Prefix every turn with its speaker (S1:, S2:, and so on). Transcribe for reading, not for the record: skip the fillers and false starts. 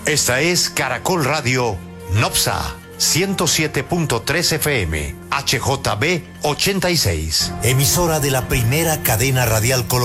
S1: Esta es Caracol Radio Nopsa 107.3 FM, HJB 86.
S2: Emisora de la primera cadena radial colombiana.